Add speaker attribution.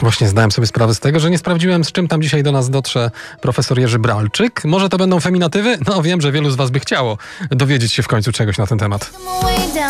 Speaker 1: Właśnie zdałem sobie sprawę z tego, że nie sprawdziłem, z czym tam dzisiaj do nas dotrze profesor Jerzy Bralczyk. Może to będą feminatywy? No wiem, że wielu z was by chciało dowiedzieć się w końcu czegoś na ten temat.